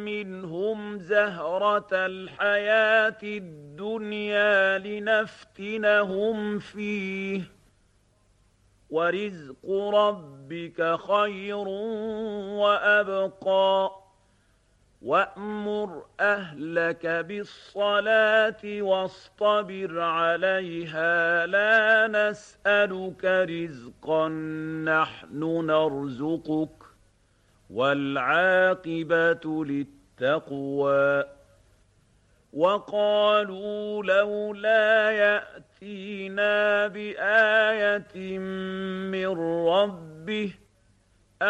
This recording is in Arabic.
منهم زهرة الحياة الدنيا لنفتنهم فيه ورزق ربك خير وأبقى وأمر أهلك بالصلاة واصطبر عليها لا نسألك رزقا نحن نرزقك والعاقبة للتقوى وقالوا لولا يأتينا بآية من ربه